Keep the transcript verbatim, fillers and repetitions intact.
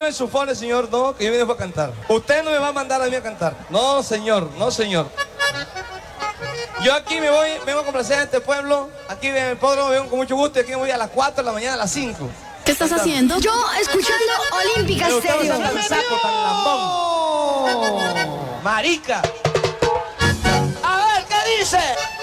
tome su fone, señor, no, que yo vine a cantar. Usted no me va a mandar a mí a cantar. No, señor, no, señor. Yo aquí me voy, vengo a complacer a este pueblo. Aquí en el hipódromo vengo con mucho gusto y aquí me voy a las cuatro de la mañana, a las cinco. ¿Qué estás haciendo? Yo escuchando Olímpica Stereo. Tan saco, tan lambón. Marica. A ver, ¿qué dice?